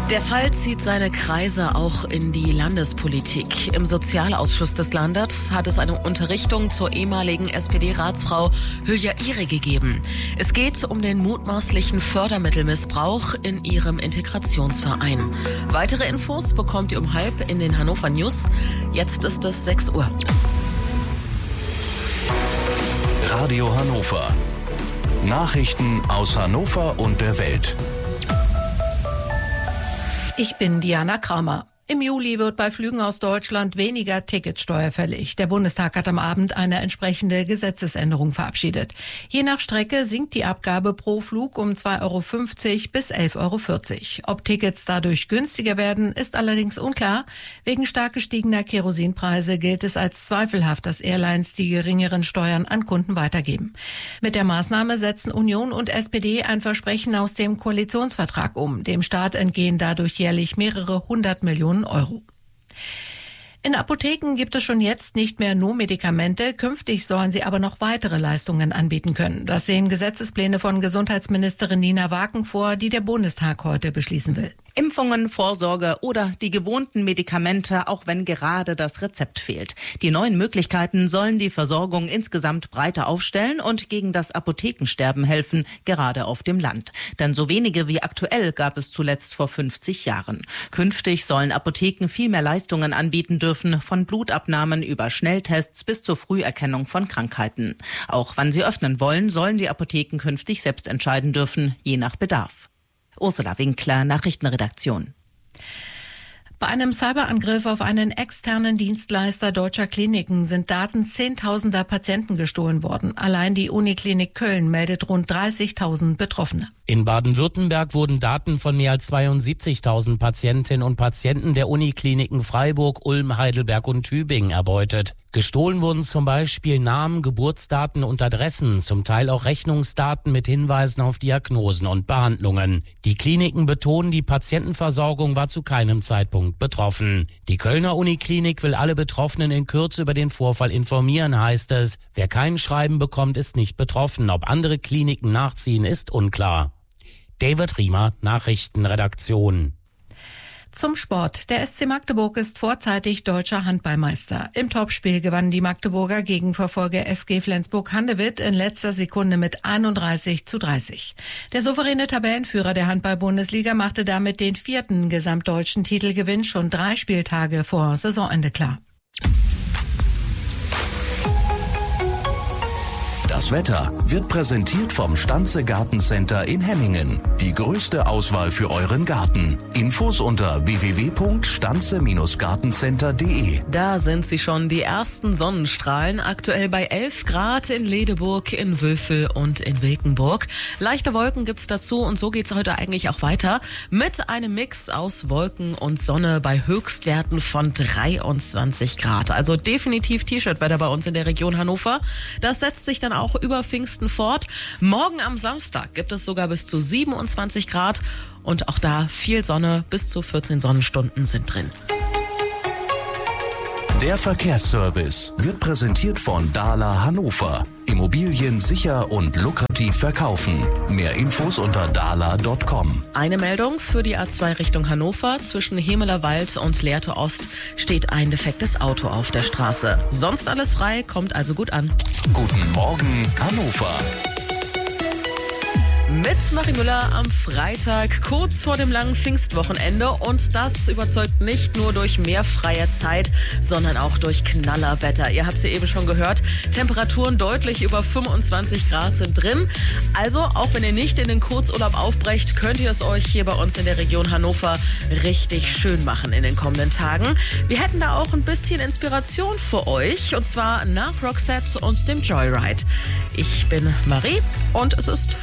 Der Fall zieht seine Kreise auch in die Landespolitik. Im Sozialausschuss des Landes hat es eine Unterrichtung zur ehemaligen SPD-Ratsfrau Hülya Ihre gegeben. Es geht um den mutmaßlichen Fördermittelmissbrauch in ihrem Integrationsverein. Weitere Infos bekommt ihr um 12:30 in den Hannover News. Jetzt ist es 6 Uhr. Radio Hannover. Nachrichten aus Hannover und der Welt. Ich bin Diana Kramer. Im Juli wird bei Flügen aus Deutschland weniger Ticketsteuer fällig. Der Bundestag hat am Abend eine entsprechende Gesetzesänderung verabschiedet. Je nach Strecke sinkt die Abgabe pro Flug um 2,50 € bis 11,40 €. Ob Tickets dadurch günstiger werden, ist allerdings unklar. Wegen stark gestiegener Kerosinpreise gilt es als zweifelhaft, dass Airlines die geringeren Steuern an Kunden weitergeben. Mit der Maßnahme setzen Union und SPD ein Versprechen aus dem Koalitionsvertrag um. Dem Staat entgehen dadurch jährlich mehrere 100 Millionen Euro. In Apotheken gibt es schon jetzt nicht mehr nur Medikamente, künftig sollen sie aber noch weitere Leistungen anbieten können. Das sehen Gesetzespläne von Gesundheitsministerin Nina Waken vor, die der Bundestag heute beschließen will. Impfungen, Vorsorge oder die gewohnten Medikamente, auch wenn gerade das Rezept fehlt. Die neuen Möglichkeiten sollen die Versorgung insgesamt breiter aufstellen und gegen das Apothekensterben helfen, gerade auf dem Land. Denn so wenige wie aktuell gab es zuletzt vor 50 Jahren. Künftig sollen Apotheken viel mehr Leistungen anbieten dürfen, von Blutabnahmen über Schnelltests bis zur Früherkennung von Krankheiten. Auch wann sie öffnen wollen, sollen die Apotheken künftig selbst entscheiden dürfen, je nach Bedarf. Ursula Winkler, Nachrichtenredaktion. Bei einem Cyberangriff auf einen externen Dienstleister deutscher Kliniken sind Daten zehntausender Patienten gestohlen worden. Allein die Uniklinik Köln meldet rund 30.000 Betroffene. In Baden-Württemberg wurden Daten von mehr als 72.000 Patientinnen und Patienten der Unikliniken Freiburg, Ulm, Heidelberg und Tübingen erbeutet. Gestohlen wurden zum Beispiel Namen, Geburtsdaten und Adressen, zum Teil auch Rechnungsdaten mit Hinweisen auf Diagnosen und Behandlungen. Die Kliniken betonen, die Patientenversorgung war zu keinem Zeitpunkt betroffen. Die Kölner Uniklinik will alle Betroffenen in Kürze über den Vorfall informieren, heißt es. Wer kein Schreiben bekommt, ist nicht betroffen. Ob andere Kliniken nachziehen, ist unklar. David Riemer, Nachrichtenredaktion. Zum Sport. Der SC Magdeburg ist vorzeitig deutscher Handballmeister. Im Topspiel gewannen die Magdeburger gegen Verfolger SG Flensburg-Handewitt in letzter Sekunde mit 31:30. Der souveräne Tabellenführer der Handball-Bundesliga machte damit den 4. gesamtdeutschen Titelgewinn schon 3 Spieltage vor Saisonende klar. Das Wetter wird präsentiert vom Stanze Gartencenter in Hemmingen. Die größte Auswahl für euren Garten. Infos unter www.stanze-gartencenter.de. Da sind sie schon, die ersten Sonnenstrahlen, aktuell bei 11 Grad in Ledeburg, in Wülfel und in Wilkenburg. Leichte Wolken gibt's dazu und so geht's heute eigentlich auch weiter mit einem Mix aus Wolken und Sonne bei Höchstwerten von 23 Grad. Also definitiv T-Shirt-Wetter bei uns in der Region Hannover. Das setzt sich dann auch über Pfingsten fort. Morgen am Samstag gibt es sogar bis zu 27 Grad und auch da viel Sonne, bis zu 14 Sonnenstunden sind drin. Der Verkehrsservice wird präsentiert von Dahler Hannover. Immobilien sicher und lukrativ verkaufen. Mehr Infos unter dahler.com. Eine Meldung für die A2 Richtung Hannover. Zwischen Hemelerwald und Lehrte Ost steht ein defektes Auto auf der Straße. Sonst alles frei, kommt also gut an. Guten Morgen, Hannover. Mit Marie Müller am Freitag, kurz vor dem langen Pfingstwochenende. Und das überzeugt nicht nur durch mehr freie Zeit, sondern auch durch Knallerwetter. Ihr habt es ja eben schon gehört, Temperaturen deutlich über 25 Grad sind drin. Also, auch wenn ihr nicht in den Kurzurlaub aufbrecht, könnt ihr es euch hier bei uns in der Region Hannover richtig schön machen in den kommenden Tagen. Wir hätten da auch ein bisschen Inspiration für euch, und zwar nach Roxette und dem Joyride. Ich bin Marie und es ist